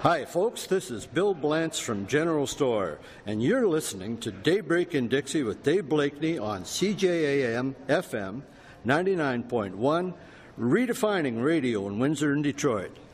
Hi, folks. This is Bill Blantz from General Store, and you're listening to Daybreak in Dixie with Dave Blakeney on CJAM FM 99.1, redefining radio in Windsor and Detroit.